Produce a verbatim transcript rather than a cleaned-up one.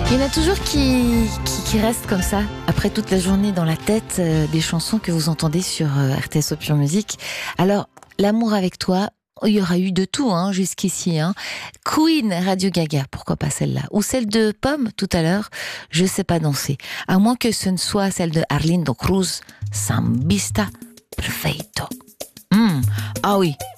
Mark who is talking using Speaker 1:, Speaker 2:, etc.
Speaker 1: Il y en a toujours qui, qui, qui restent comme ça, après toute la journée dans la tête, euh, des chansons que vous entendez sur euh, R T S O Pure Musique. Alors, L'amour avec toi, il y aura eu de tout hein, jusqu'ici. Hein. Queen, Radio Gaga, pourquoi pas celle-là? Ou celle de Pomme, tout à l'heure, Je sais pas danser. À moins que ce ne soit celle de Arlindo Cruz, Sambista Perfeito. Mmh. Ah oui,